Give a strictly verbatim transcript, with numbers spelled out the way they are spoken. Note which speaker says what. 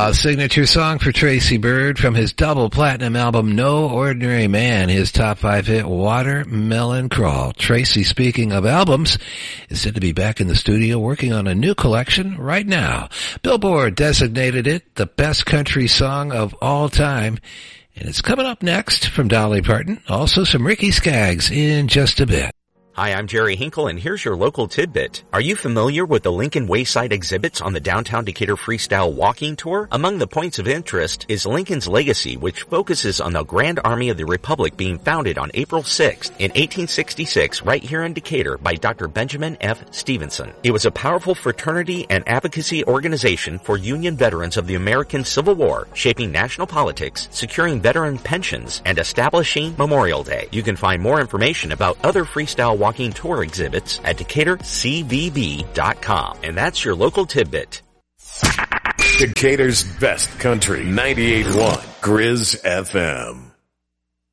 Speaker 1: A signature song for Tracy Byrd from his double platinum album No Ordinary Man, his top five hit Watermelon Crawl. Tracy, speaking of albums, is said to be back in the studio working on a new collection right now. Billboard designated it the best country song of all time, and it's coming up next from Dolly Parton. Also some Ricky Skaggs in just a bit.
Speaker 2: Hi, I'm Jerry Hinkle, and here's your local tidbit. Are you familiar with the Lincoln Wayside exhibits on the Downtown Decatur Freestyle Walking Tour? Among the points of interest is Lincoln's legacy, which focuses on the Grand Army of the Republic being founded on April sixth in eighteen sixty-six right here in Decatur by Doctor Benjamin F. Stevenson. It was a powerful fraternity and advocacy organization for Union veterans of the American Civil War, shaping national politics, securing veteran pensions, and establishing Memorial Day. You can find more information about other freestyle walking tour exhibits at Decatur C V B dot com. And that's your local tidbit.
Speaker 3: Decatur's best country, ninety-eight point one Grizz F M.